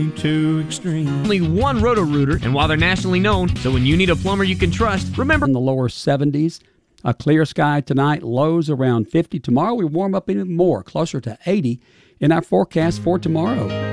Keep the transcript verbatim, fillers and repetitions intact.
Too extreme. Only one Roto-Rooter, and while they're nationally known, so when you need a plumber you can trust, remember... In the lower seventies, a clear sky tonight, lows around fifty. Tomorrow we warm up even more, closer to eighty in our forecast for tomorrow.